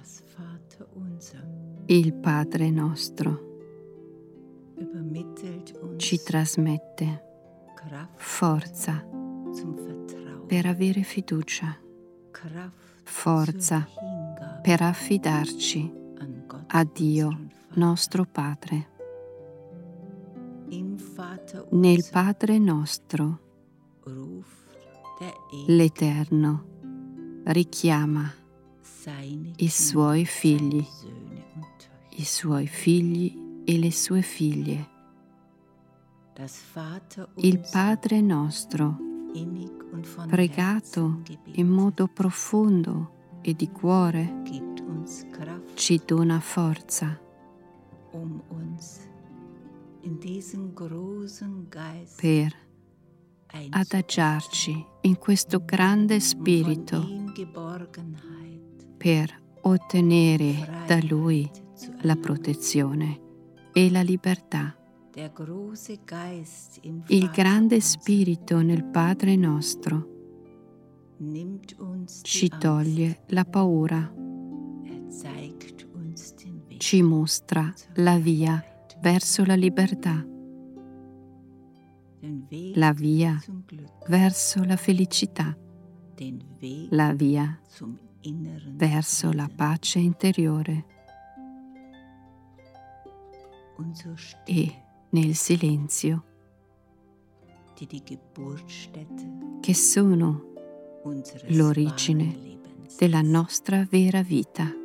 Il Padre nostro ci trasmette forza per avere fiducia, forza per affidarci a Dio nostro Padre. Nel Padre nostro l'Eterno richiama i suoi figli e le sue figlie. Il Padre nostro, pregato in modo profondo e di cuore, ci dona forza per adagiarci in questo grande spirito, per ottenere da Lui la protezione e la libertà. Il grande spirito nel Padre nostro ci toglie la paura, ci mostra la via verso la libertà, la via verso la felicità, la via verso la pace interiore. E nel silenzio, che sono l'origine della nostra vera vita.